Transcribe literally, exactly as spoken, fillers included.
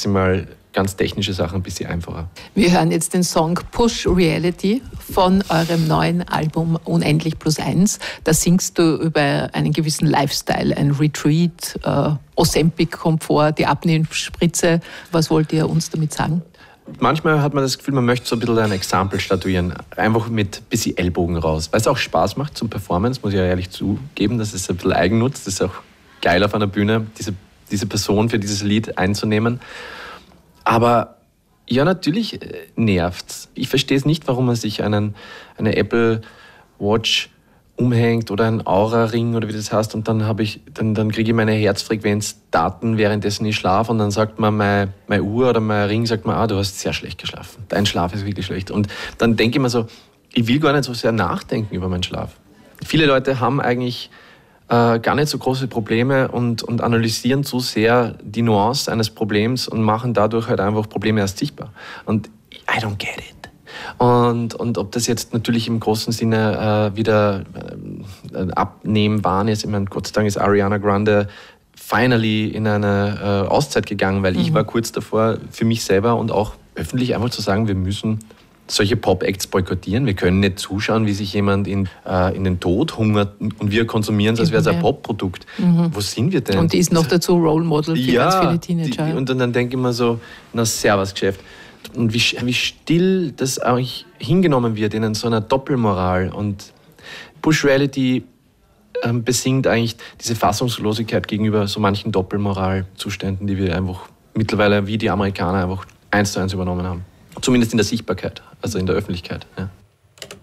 maximal ganz technische Sachen ein bisschen einfacher. Wir hören jetzt den Song Push Reality von eurem neuen Album Unendlich plus eins. Da singst du über einen gewissen Lifestyle, ein Retreat, äh, Ozempic-Komfort, die Abnehmspritze. Was wollt ihr uns damit sagen? Manchmal hat man das Gefühl, man möchte so ein bisschen ein Exempel statuieren. Einfach mit ein bisschen Ellbogen raus. Weil es auch Spaß macht zum Performance, muss ich ja ehrlich zugeben. Das ist ein bisschen Eigennutz. Das ist auch geil auf einer Bühne, diese, diese Person für dieses Lied einzunehmen. Aber ja, natürlich nervt's. Ich verstehe es nicht, warum man sich einen, eine Apple Watch umhängt oder einen Aura-Ring oder wie das heißt und dann, habe ich, dann, dann kriege ich meine Herzfrequenzdaten, währenddessen ich schlafe und dann sagt man, meine, meine Uhr oder mein Ring sagt mir, ah, du hast sehr schlecht geschlafen. Dein Schlaf ist wirklich schlecht. Und dann denke ich mir so, ich will gar nicht so sehr nachdenken über meinen Schlaf. Viele Leute haben eigentlich äh, gar nicht so große Probleme und, und analysieren zu sehr die Nuance eines Problems und machen dadurch halt einfach Probleme erst sichtbar. Und I don't get it. Und, und ob das jetzt natürlich im großen Sinne äh, wieder äh, Abnehmen-Wahn ist, ich meine, Gott sei Dank ist Ariana Grande finally in eine äh, Auszeit gegangen, weil mhm. ich war kurz davor für mich selber und auch öffentlich einfach zu sagen, wir müssen solche Pop-Acts boykottieren. Wir können nicht zuschauen, wie sich jemand in, äh, in den Tod hungert und wir konsumieren es, als wäre es ein Pop-Produkt. Mhm. Wo sind wir denn? Und die ist noch dazu Role Model für ja, ganz viele Teenager. Die, und dann, dann denke ich mir so, na servus Geschäft. Und wie, wie still das eigentlich hingenommen wird in so einer Doppelmoral. Und Push Reality ähm, besingt eigentlich diese Fassungslosigkeit gegenüber so manchen Doppelmoralzuständen, die wir einfach mittlerweile wie die Amerikaner einfach eins zu eins übernommen haben. Zumindest in der Sichtbarkeit, also in der Öffentlichkeit. Ja.